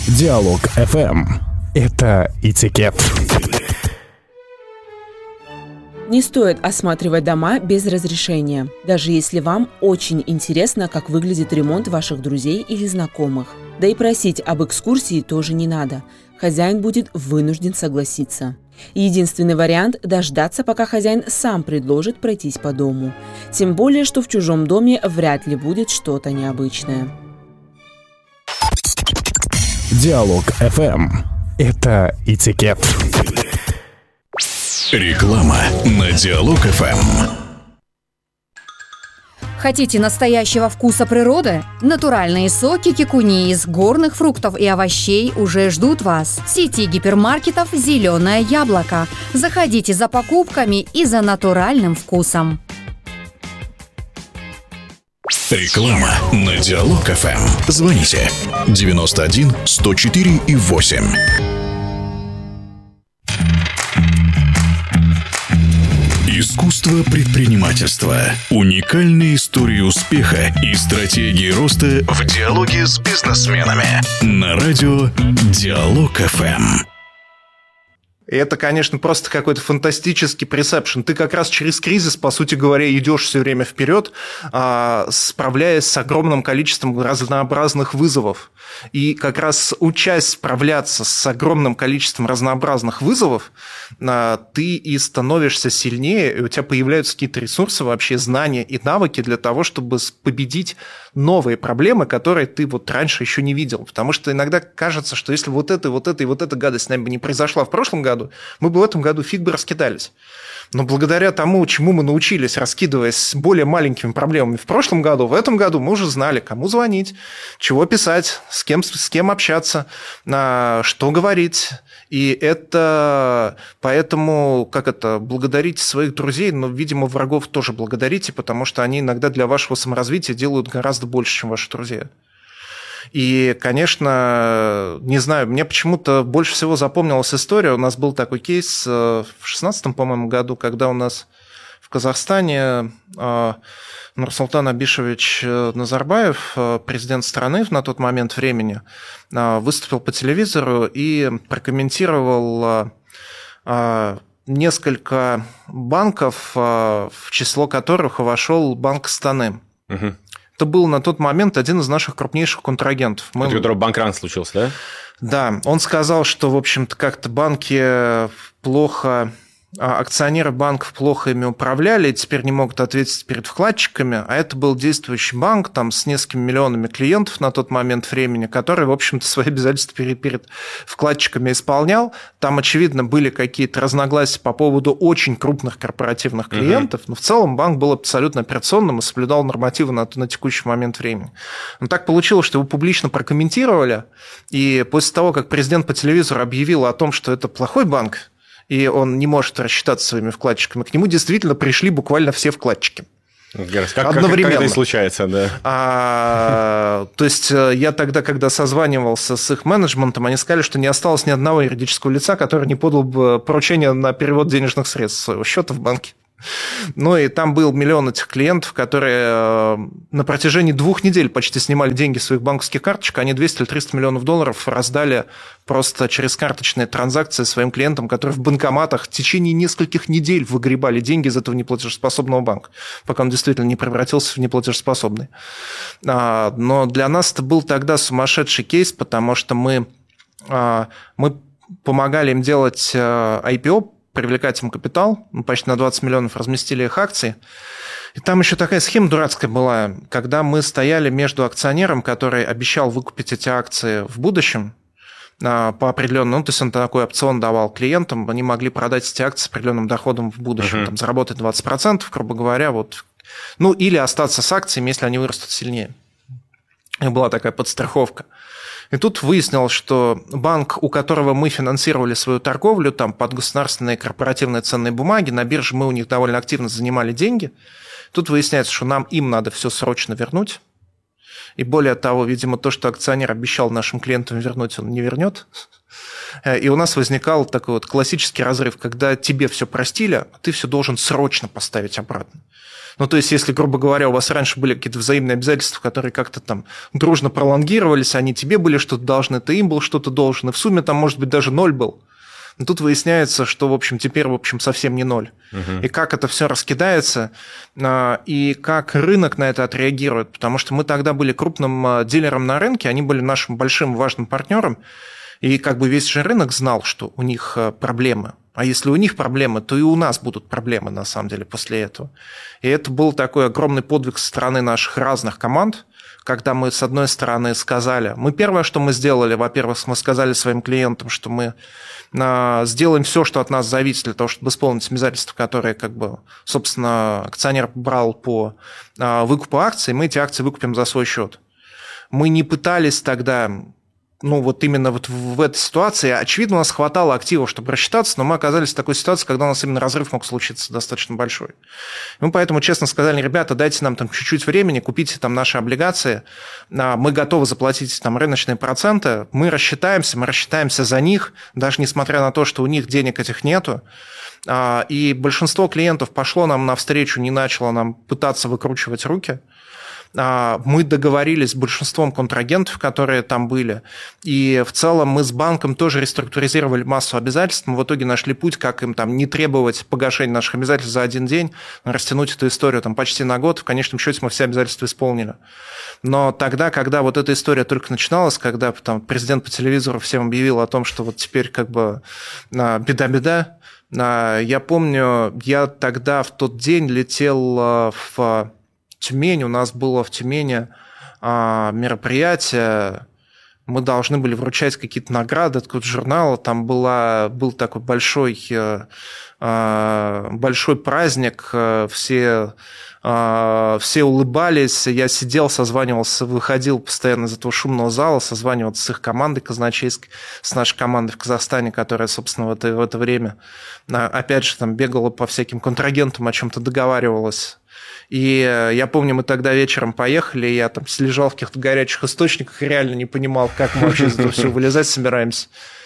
Диалог FM. Это этикет. Не стоит осматривать дома без разрешения, даже если вам очень интересно, как выглядит ремонт ваших друзей или знакомых. Да и просить об экскурсии тоже не надо. Хозяин будет вынужден согласиться. Единственный вариант – дождаться, пока хозяин сам предложит пройтись по дому. Тем более, что в чужом доме вряд ли будет что-то необычное. Диалог FM. Это этикет. Реклама на Диалог FM. Хотите настоящего вкуса природы? Натуральные соки кикуни из горных фруктов и овощей уже ждут вас. В сети гипермаркетов «Зеленое яблоко». Заходите за покупками и за натуральным вкусом. Реклама на Диалог FM. Звоните 91 104 и 8. Искусство предпринимательства. Уникальные истории успеха и стратегии роста в диалоге с бизнесменами. На радио Диалог FM. И это, конечно, просто какой-то фантастический пресепшн. Ты как раз через кризис, по сути говоря, идешь все время вперед, справляясь с огромным количеством разнообразных вызовов. И как раз учась справляться с огромным количеством разнообразных вызовов, ты и становишься сильнее, и у тебя появляются какие-то ресурсы, вообще знания и навыки для того, чтобы победить новые проблемы, которые ты вот раньше еще не видел. Потому что иногда кажется, что если вот эта гадость с нами бы не произошла в прошлом году, мы бы в этом году фиг бы раскидались. Но благодаря тому, чему мы научились, раскидываясь с более маленькими проблемами в прошлом году, в этом году мы уже знали, кому звонить, чего писать, с кем общаться, что говорить. И это поэтому, благодарите своих друзей, но, видимо, врагов тоже благодарите, потому что они иногда для вашего саморазвития делают гораздо больше, чем ваши друзья. И, конечно, не знаю, мне почему-то больше всего запомнилась история. У нас был такой кейс в 2016, по-моему, году, когда у нас в Казахстане Нурсултан Абишевич Назарбаев, президент страны на тот момент времени, выступил по телевизору и прокомментировал несколько банков, в число которых вошел Банк Астаны. Угу. Это был на тот момент один из наших крупнейших контрагентов. У которого банкран случился, да? Да, он сказал, что, в общем-то, как-то банки плохо... акционеры банков плохо ими управляли и теперь не могут ответить перед вкладчиками, а это был действующий банк там, с несколькими миллионами клиентов на тот момент времени, который, в общем-то, свои обязательства перед вкладчиками исполнял. Там, очевидно, были какие-то разногласия по поводу очень крупных корпоративных клиентов, но в целом банк был абсолютно операционным и соблюдал нормативы на текущий момент времени. Но так получилось, что его публично прокомментировали, и после того, как президент по телевизору объявил о том, что это плохой банк, и он не может рассчитаться своими вкладчиками, к нему действительно пришли буквально все вкладчики. Одновременно. Как это и случается, да. То есть я тогда, когда созванивался с их менеджментом, они сказали, что не осталось ни одного юридического лица, который не подал бы поручение на перевод денежных средств с своего счета в банке. Ну и там был миллион этих клиентов, которые на протяжении 2 недель почти снимали деньги с своих банковских карточек, они 200 или 300 миллионов долларов раздали просто через карточные транзакции своим клиентам, которые в банкоматах в течение нескольких недель выгребали деньги из этого неплатежеспособного банка, пока он действительно не превратился в неплатежеспособный. Но для нас это был тогда сумасшедший кейс, потому что мы помогали им делать IPO, привлекать им капитал, мы почти на 20 миллионов разместили их акции. И там еще такая схема дурацкая была, когда мы стояли между акционером, который обещал выкупить эти акции в будущем по определенному, то есть он такой опцион давал клиентам, они могли продать эти акции с определенным доходом в будущем, там, заработать 20%, грубо говоря, или остаться с акциями, если они вырастут сильнее. И была такая подстраховка. И тут выяснилось, что банк, у которого мы финансировали свою торговлю там, под государственные корпоративные ценные бумаги, на бирже мы у них довольно активно занимали деньги. Тут выясняется, что им надо все срочно вернуть. И более того, видимо, то, что акционер обещал нашим клиентам вернуть, он не вернет. И у нас возникал такой вот классический разрыв, когда тебе все простили, а ты все должен срочно поставить обратно. Ну, то есть, если, грубо говоря, у вас раньше были какие-то взаимные обязательства, которые как-то там дружно пролонгировались, они тебе были что-то должны, ты им был что-то должен, и в сумме там, может быть, даже 0 был. Но тут выясняется, что, в общем, теперь, в общем, совсем не 0. И как это все раскидается, и как рынок на это отреагирует. Потому что мы тогда были крупным дилером на рынке, они были нашим большим важным партнером, и как бы весь же рынок знал, что у них проблемы. А если у них проблемы, то и у нас будут проблемы, на самом деле, после этого. И это был такой огромный подвиг со стороны наших разных команд, когда мы, с одной стороны, сказали... Первое, что мы сделали, во-первых, мы сказали своим клиентам, что мы сделаем все, что от нас зависит, для того, чтобы исполнить обязательства, которые, как бы, собственно, акционер брал по выкупу акций, мы эти акции выкупим за свой счет. Мы не пытались тогда... вот именно вот в этой ситуации, очевидно, у нас хватало активов, чтобы рассчитаться, но мы оказались в такой ситуации, когда у нас именно разрыв мог случиться достаточно большой. Мы поэтому честно сказали: ребята, дайте нам там чуть-чуть времени, купите там наши облигации, мы готовы заплатить там рыночные проценты, мы рассчитаемся за них, даже несмотря на то, что у них денег этих нету. И большинство клиентов пошло нам навстречу, не начало нам пытаться выкручивать руки. Мы договорились с большинством контрагентов, которые там были, и в целом мы с банком тоже реструктуризировали массу обязательств, мы в итоге нашли путь, как им там не требовать погашения наших обязательств за один день, растянуть эту историю там почти на год, в конечном счете мы все обязательства исполнили. Но тогда, когда вот эта история только начиналась, когда там президент по телевизору всем объявил о том, что вот теперь как бы беда-беда, я помню, я тогда в тот день летел в Тюмень, у нас было в Тюмени мероприятие, мы должны были вручать какие-то награды от журнала, там был такой большой праздник, все улыбались, я сидел, созванивался, выходил постоянно из этого шумного зала, созванивался с их командой казначейской, с нашей командой в Казахстане, которая, собственно, в это время, опять же, там бегала по всяким контрагентам, о чем-то договаривалась. И я помню, мы тогда вечером поехали, я там лежал в каких-то горячих источниках и реально не понимал, как мы вообще из этого всего вылезать собираемся.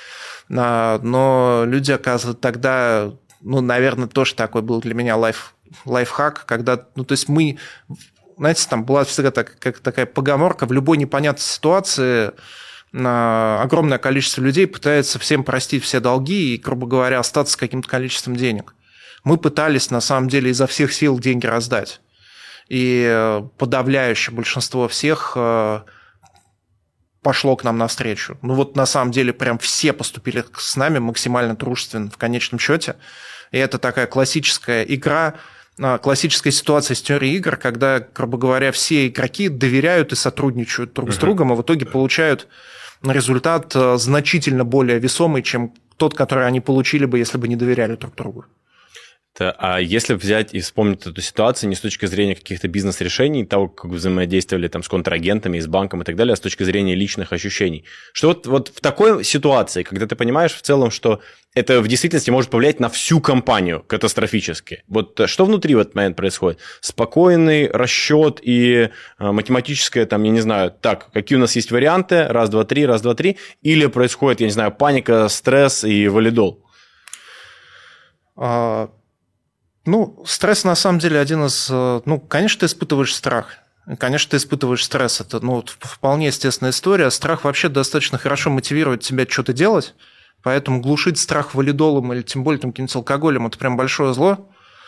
Но люди, оказывается, тогда, наверное, тоже такой был для меня лайфхак, когда, то есть мы, знаете, там была всегда такая поговорка: в любой непонятной ситуации огромное количество людей пытается всем простить все долги и, грубо говоря, остаться с каким-то количеством денег. Мы пытались, на самом деле, изо всех сил деньги раздать. И подавляющее большинство всех пошло к нам навстречу. На самом деле, прям все поступили с нами максимально дружественно в конечном счете. И это такая классическая игра, классическая ситуация из теории игр, когда, грубо говоря, все игроки доверяют и сотрудничают друг с другом, и в итоге получают результат значительно более весомый, чем тот, который они получили бы, если бы не доверяли друг другу. А если взять и вспомнить эту ситуацию не с точки зрения каких-то бизнес-решений, того, как вы взаимодействовали там с контрагентами, с банком и так далее, а с точки зрения личных ощущений, что вот в такой ситуации, когда ты понимаешь в целом, что это в действительности может повлиять на всю компанию катастрофически, вот что внутри в этот момент происходит? Спокойный расчет и математическое, там, я не знаю, так, какие у нас есть варианты, раз, два, три, или происходит, я не знаю, паника, стресс и валидол? Стресс, на самом деле, один из... конечно, ты испытываешь страх. Конечно, ты испытываешь стресс. Это вполне естественная история. Страх вообще достаточно хорошо мотивирует тебя что-то делать, поэтому глушить страх валидолом или тем более каким-нибудь алкоголем – это прям большое зло.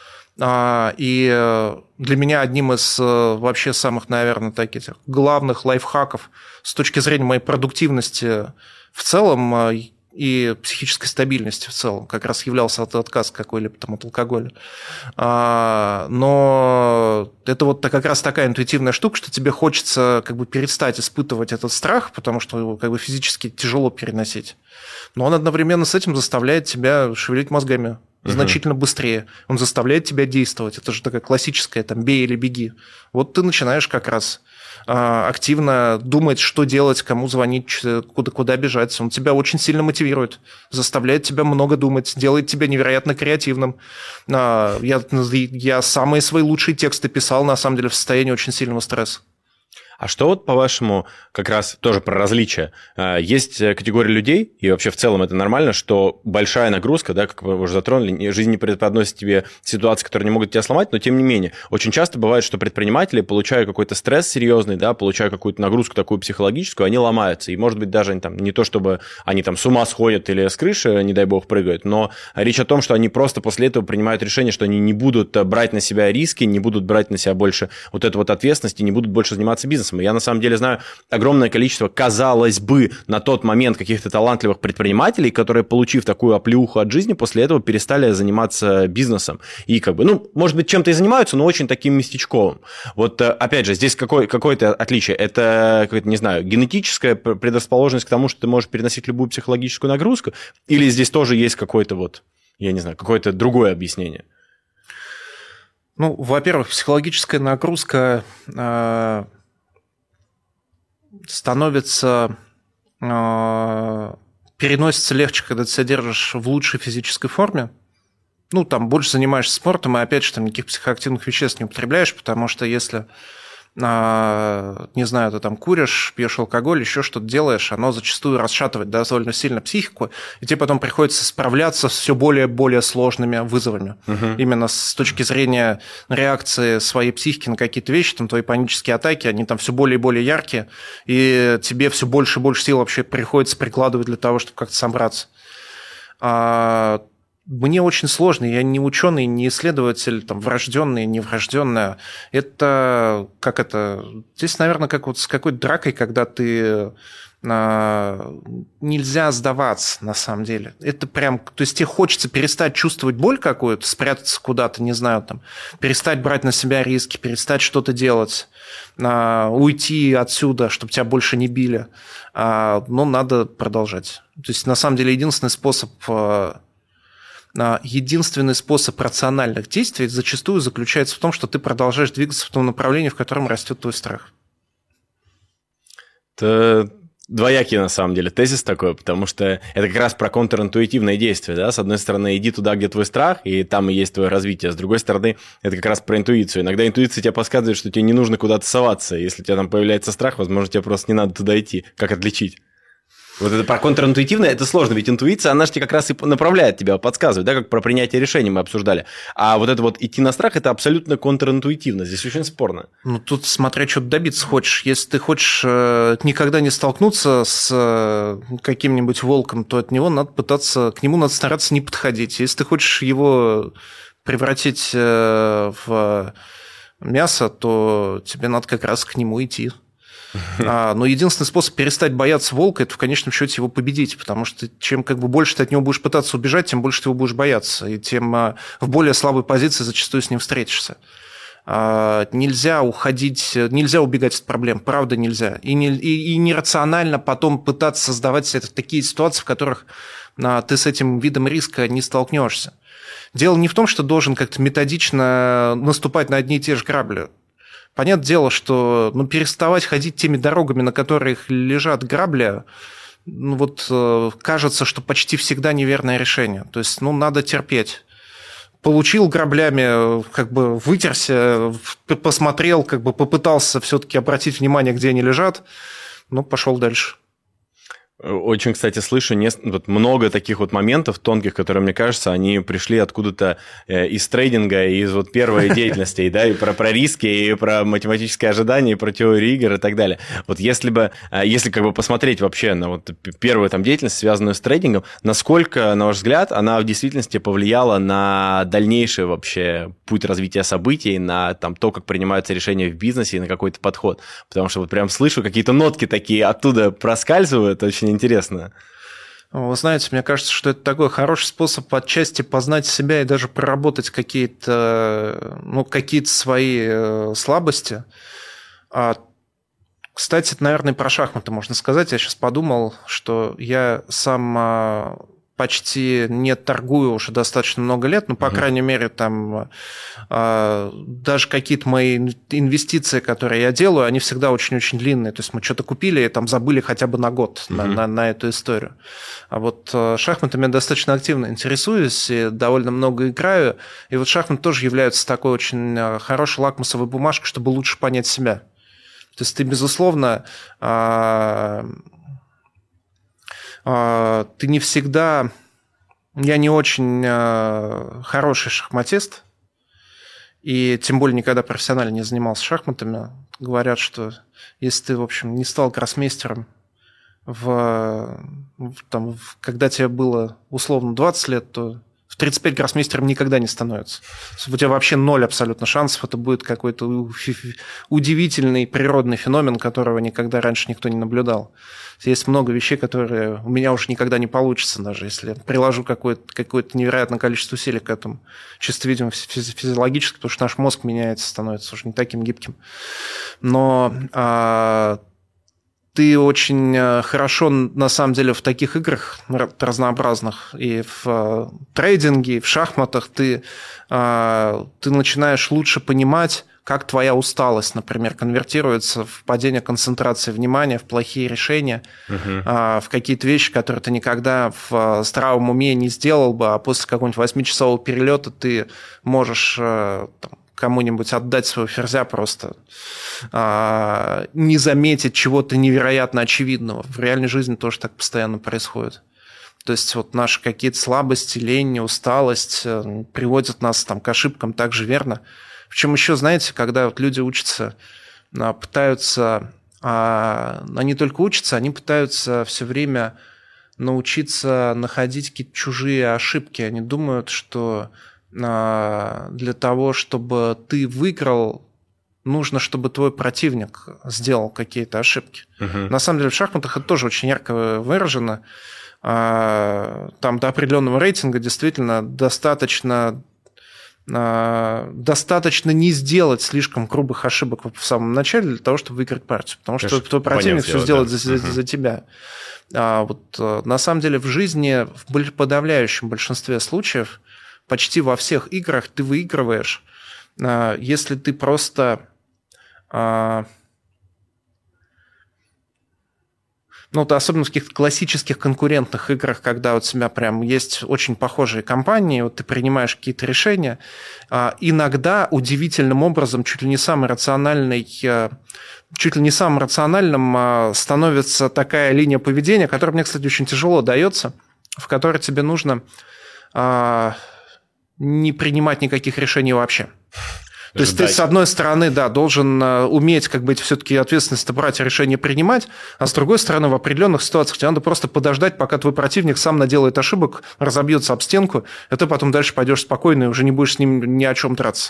И для меня одним из вообще самых, наверное, таких главных лайфхаков с точки зрения моей продуктивности в целом и психической стабильности в целом как раз являлся отказ какой-либо там от алкоголя. Но это вот как раз такая интуитивная штука, что тебе хочется как бы перестать испытывать этот страх, потому что его как бы физически тяжело переносить. Но он одновременно с этим заставляет тебя шевелить мозгами значительно быстрее. Он заставляет тебя действовать. Это же такая классическая там «бей или беги». Вот ты начинаешь как раз активно думать, что делать, кому звонить, куда бежать. Он тебя очень сильно мотивирует, заставляет тебя много думать, делает тебя невероятно креативным. Я самые свои лучшие тексты писал, на самом деле, в состоянии очень сильного стресса. А что вот, по-вашему, как раз тоже про различия? Есть категория людей, и вообще в целом это нормально, что большая нагрузка, да, как вы уже затронули, жизнь не преподносит тебе ситуации, которые не могут тебя сломать, но тем не менее, очень часто бывает, что предприниматели, получая какой-то стресс серьезный, да, получая какую-то нагрузку такую психологическую, они ломаются. И, может быть, даже они там не то, чтобы они там с ума сходят или с крыши, не дай бог, прыгают, но речь о том, что они просто после этого принимают решение, что они не будут брать на себя риски, не будут брать на себя больше вот эту вот ответственность и не будут больше заниматься бизнесом. Я на самом деле знаю огромное количество, казалось бы, на тот момент каких-то талантливых предпринимателей, которые, получив такую оплеуху от жизни, после этого перестали заниматься бизнесом. И как бы, ну, может быть, чем-то и занимаются, но очень таким местечковым. Вот, опять же, здесь какое-то отличие. Это, не знаю, генетическая предрасположенность к тому, что ты можешь переносить любую психологическую нагрузку, или здесь тоже есть какое-то вот, я не знаю, какое-то другое объяснение? Ну, во-первых, психологическая нагрузка становится, переносится легче, когда ты себя держишь в лучшей физической форме. Ну, там больше занимаешься спортом, и опять же, там никаких психоактивных веществ не употребляешь, потому что если, не знаю, ты там куришь, пьешь алкоголь, еще что-то делаешь, оно зачастую расшатывает довольно сильно психику, и тебе потом приходится справляться с все более и более сложными вызовами. Именно с точки зрения реакции своей психики на какие-то вещи, там твои панические атаки, они там все более и более яркие, и тебе все больше и больше сил вообще приходится прикладывать для того, чтобы как-то собраться. Мне очень сложно, я не ученый, не исследователь, там, врожденный, неврожденный. Это, как это, здесь, наверное, как вот с какой-то дракой, когда ты нельзя сдаваться, на самом деле. Это прям, то есть тебе хочется перестать чувствовать боль какую-то, спрятаться куда-то, не знаю, там, перестать брать на себя риски, перестать что-то делать, уйти отсюда, чтобы тебя больше не били. Но надо продолжать. То есть, на самом деле, единственный способ рациональных действий зачастую заключается в том, что ты продолжаешь двигаться в том направлении, в котором растет твой страх. Это двоякий, на самом деле, тезис такой, потому что это как раз про контринтуитивное действие, да, с одной стороны, иди туда, где твой страх, и там и есть твое развитие, с другой стороны, это как раз про интуицию. Иногда интуиция тебе подсказывает, что тебе не нужно куда-то соваться, если у тебя там появляется страх, возможно, тебе просто не надо туда идти. Как отличить? Вот это про контринтуитивное, это сложно, ведь интуиция, она же тебе как раз и направляет тебя, подсказывает, да, как про принятие решений мы обсуждали. А вот это вот идти на страх, это абсолютно контринтуитивно, здесь очень спорно. Ну, тут смотря, что ты добиться хочешь. Если ты хочешь никогда не столкнуться с каким-нибудь волком, то от него надо пытаться, к нему надо стараться не подходить. Если ты хочешь его превратить в мясо, то тебе надо как раз к нему идти. Но единственный способ перестать бояться волка – это в конечном счете его победить, потому что чем как бы больше ты от него будешь пытаться убежать, тем больше ты его будешь бояться, и тем в более слабой позиции зачастую с ним встретишься. Нельзя уходить, нельзя убегать от проблем, правда нельзя. И нерационально потом пытаться создавать такие ситуации, в которых ты с этим видом риска не столкнешься. Дело не в том, что должен как-то методично наступать на одни и те же грабли. Понятное дело, что переставать ходить теми дорогами, на которых лежат грабли, кажется, что почти всегда неверное решение. То есть, надо терпеть. Получил граблями, как бы вытерся, посмотрел, как бы попытался все-таки обратить внимание, где они лежат, пошел дальше. Очень, кстати, слышу много таких вот моментов тонких, которые, мне кажется, они пришли откуда-то из трейдинга, из вот первой деятельности, да, и про риски, и про математические ожидания, и про теорию игр и так далее. Вот если как бы посмотреть вообще на вот первую там деятельность, связанную с трейдингом, насколько, на ваш взгляд, она в действительности повлияла на дальнейший вообще путь развития событий, на там то, как принимаются решения в бизнесе и на какой-то подход? Потому что вот прям слышу, какие-то нотки такие оттуда проскальзывают, очень интересно. Вы знаете, мне кажется, что это такой хороший способ отчасти познать себя и даже проработать какие-то свои слабости. Кстати, это, наверное, про шахматы можно сказать. Я сейчас подумал, что я сам почти не торгую уже достаточно много лет, по крайней мере, там даже какие-то мои инвестиции, которые я делаю, они всегда очень-очень длинные. То есть мы что-то купили и там забыли хотя бы на год на эту историю. А вот шахматами я достаточно активно интересуюсь и довольно много играю. И вот шахматы тоже являются такой очень хорошей лакмусовой бумажкой, чтобы лучше понять себя. То есть ты, безусловно, ты не всегда... Я не очень хороший шахматист, и тем более никогда профессионально не занимался шахматами. Говорят, что если ты, в общем, не стал гроссмейстером, когда тебе было условно 20 лет, то в 35 гроссмейстером никогда не становится. У тебя вообще 0 абсолютно шансов. Это будет какой-то удивительный природный феномен, которого никогда раньше никто не наблюдал. Есть много вещей, которые у меня уже никогда не получится, даже если я приложу какое-то невероятное количество усилий к этому. Чисто, видимо, физиологически, потому что наш мозг меняется, становится уже не таким гибким. Но ты очень хорошо, на самом деле, в таких играх разнообразных, и в трейдинге, и в шахматах, ты начинаешь лучше понимать, как твоя усталость, например, конвертируется в падение концентрации внимания, в плохие решения, в какие-то вещи, которые ты никогда в здравом уме не сделал бы, а после какого-нибудь 8-часового перелета ты можешь кому-нибудь отдать своего ферзя просто, не заметить чего-то невероятно очевидного. В реальной жизни тоже так постоянно происходит. То есть вот наши какие-то слабости, лень, усталость приводят нас к ошибкам так же верно. Причем еще, знаете, когда вот люди учатся, пытаются, они только учатся, они пытаются все время научиться находить какие-то чужие ошибки. Они думают, что для того, чтобы ты выиграл, нужно, чтобы твой противник сделал какие-то ошибки. На самом деле в шахматах это тоже очень ярко выражено. Там до определенного рейтинга действительно достаточно не сделать слишком грубых ошибок в самом начале для того, чтобы выиграть партию. Потому что твой противник все сделает за тебя. На самом деле в жизни в подавляющем большинстве случаев почти во всех играх ты выигрываешь, если ты просто... особенно в каких-то классических конкурентных играх, когда у тебя прям есть очень похожие компании, вот ты принимаешь какие-то решения, иногда удивительным образом чуть ли не самым рациональным становится такая линия поведения, которая мне, кстати, очень тяжело дается, в которой тебе нужно не принимать никаких решений вообще. То есть ты, с одной стороны, должен уметь все-таки ответственность брать и решение принимать, а с другой стороны, в определенных ситуациях тебе надо просто подождать, пока твой противник сам наделает ошибок, разобьется об стенку, и ты потом дальше пойдешь спокойно и уже не будешь с ним ни о чем драться.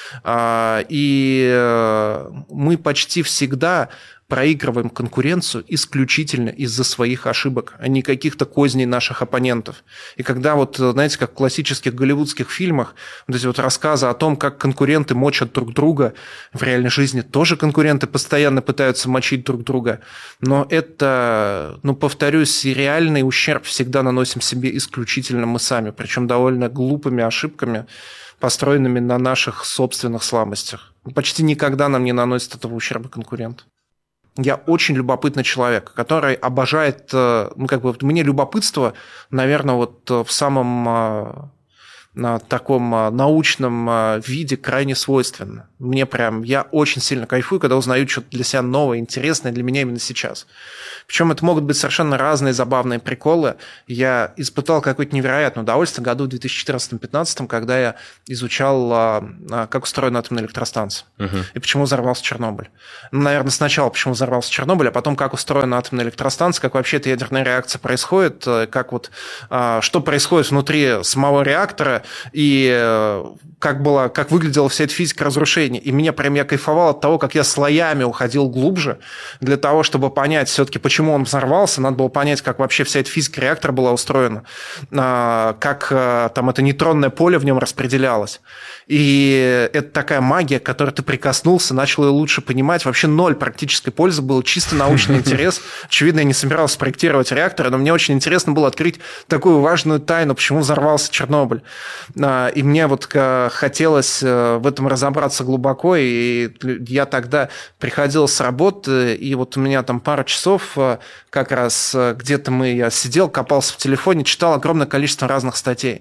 И мы почти всегда проигрываем конкуренцию исключительно из-за своих ошибок, а не каких-то козней наших оппонентов. И когда знаете, как в классических голливудских фильмах, вот эти рассказы о том, как конкуренты мочат друг друга, в реальной жизни тоже конкуренты постоянно пытаются мочить друг друга, но это, повторюсь, реальный ущерб всегда наносим себе исключительно мы сами, причем довольно глупыми ошибками, построенными на наших собственных слабостях. Почти никогда нам не наносит этого ущерба конкурент. Я очень любопытный человек, который обожает... мне любопытство, наверное, в самом таком научном виде крайне свойственно. Я очень сильно кайфую, когда узнаю что-то для себя новое, интересное для меня именно сейчас. Причем это могут быть совершенно разные забавные приколы. Я испытал какое-то невероятное удовольствие году в 2014-2015, когда я изучал, как устроена атомная электростанция и почему взорвался Чернобыль. Наверное, сначала почему взорвался Чернобыль, а потом как устроена атомная электростанция, как вообще эта ядерная реакция происходит, что происходит внутри самого реактора и как выглядела вся эта физика разрушения. И я кайфовал от того, как я слоями уходил глубже для того, чтобы понять все-таки, почему он взорвался. Надо было понять, как вообще вся эта физика реактора была устроена, как там это нейтронное поле в нем распределялось. И это такая магия, к которой ты прикоснулся, начал ее лучше понимать. Вообще ноль практической пользы, был чисто научный интерес. Очевидно, я не собирался проектировать реакторы, но мне очень интересно было открыть такую важную тайну, почему взорвался Чернобыль. И мне хотелось в этом разобраться глубоко, и я тогда приходил с работы, и у меня там пара часов как раз где-то я сидел, копался в телефоне, читал огромное количество разных статей.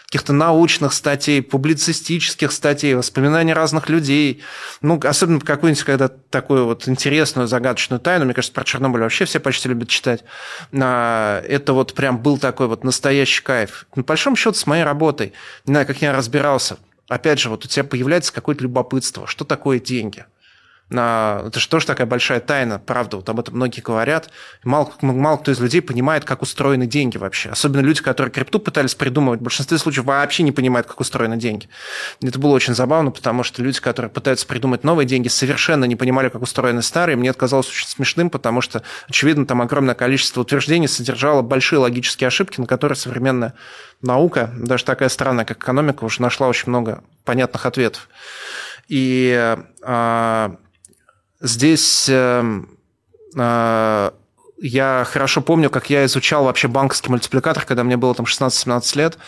каких-то научных статей, публицистических статей, воспоминаний разных людей. Ну, особенно какую-нибудь, когда такую вот интересную, загадочную тайну, мне кажется, про Чернобыль вообще все почти любят читать. Это вот прям был такой вот настоящий кайф. По большому счету, с моей работой, не знаю, как я разбирался, опять же, вот у тебя появляется какое-то любопытство. Что такое деньги? Это же тоже такая большая тайна, правда, вот об этом многие говорят. Мало кто из людей понимает, как устроены деньги вообще. Особенно люди, которые крипту пытались придумывать, в большинстве случаев вообще не понимают, как устроены деньги. Это было очень забавно, потому что люди, которые пытаются придумать новые деньги, совершенно не понимали, как устроены старые. Мне это казалось очень смешным, потому что, очевидно, там огромное количество утверждений содержало большие логические ошибки, на которые современная наука, даже такая странная, как экономика, уже нашла очень много понятных ответов. И здесь я хорошо помню, как я изучал вообще банковский мультипликатор, когда мне было там 16-17 лет,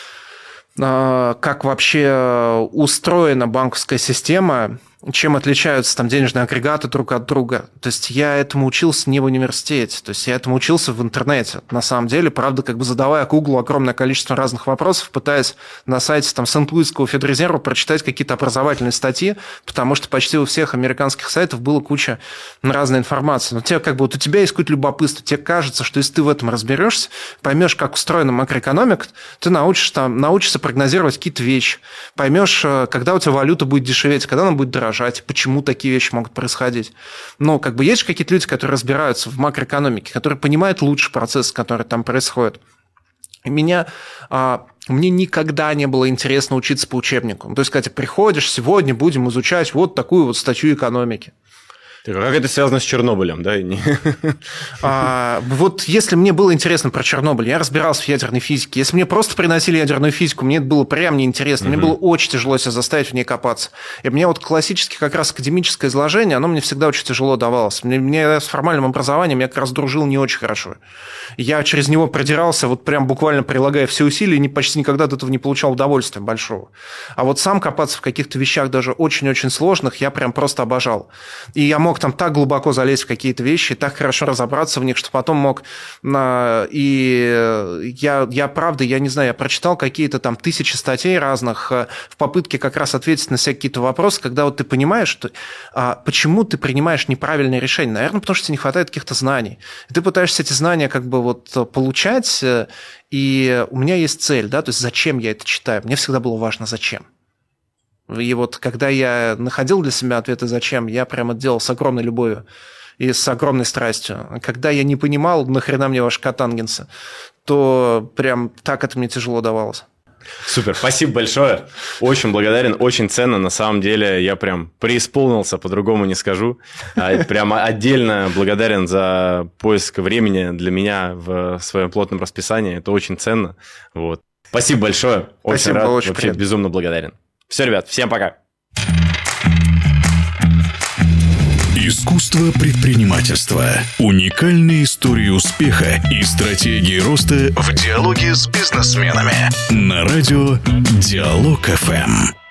как вообще устроена банковская система, чем отличаются там денежные агрегаты друг от друга. То есть я этому учился не в университете, то есть я этому учился в интернете. На самом деле, правда, как бы задавая Гуглу огромное количество разных вопросов, пытаясь на сайте там Сент-Луисского Федрезерва прочитать какие-то образовательные статьи, потому что почти у всех американских сайтов было куча разной информации. Но тебе как бы вот у тебя есть какое-то любопытство, тебе кажется, что если ты в этом разберешься, поймешь, как устроена макроэкономика, ты научишься прогнозировать какие-то вещи, поймешь, когда у тебя валюта будет дешеветь, когда она будет дорожать, почему такие вещи могут происходить. Но как бы есть же какие-то люди, которые разбираются в макроэкономике, которые понимают лучше процессы, которые там происходят. И мне никогда не было интересно учиться по учебнику. То есть, когда ты приходишь, сегодня будем изучать вот такую вот статью экономики. Как это связано с Чернобылем, да? Вот если мне было интересно про Чернобыль, я разбирался в ядерной физике. Если мне просто приносили ядерную физику, мне это было прям неинтересно. Мне было очень тяжело себя заставить в ней копаться. И мне вот классически как раз академическое изложение, оно мне всегда очень тяжело давалось. Мне с формальным образованием я как раз дружил не очень хорошо. Я через него продирался, вот прям буквально прилагая все усилия, и почти никогда от этого не получал удовольствия большого. А вот сам копаться в каких-то вещах даже очень-очень сложных я прям просто обожал. И я мог там так глубоко залезть в какие-то вещи, так хорошо разобраться в них, что потом мог... И я правда, я не знаю, я прочитал какие-то там 1000 статей разных в попытке как раз ответить на все какие-то вопросы, когда вот ты понимаешь, что почему ты принимаешь неправильное решение. Наверное, потому что тебе не хватает каких-то знаний. И ты пытаешься эти знания как бы вот получать, и у меня есть цель, да, то есть зачем я это читаю. Мне всегда было важно, зачем. И вот когда я находил для себя ответы «зачем», я прямо это делал с огромной любовью и с огромной страстью. Когда я не понимал, нахрена мне ваши котангенсы, то прям так это мне тяжело давалось. Супер, спасибо большое. Очень благодарен, очень ценно. На самом деле я прям преисполнился, по-другому не скажу. Прямо отдельно благодарен за поиск времени для меня в своем плотном расписании. Это очень ценно. Вот. Спасибо большое. Очень спасибо, рад, очень вообще приятно. Безумно благодарен. Все, ребят, всем пока. Искусство предпринимательства. Уникальные истории успеха и стратегии роста в диалоге с бизнесменами. На радио Диалог ФМ.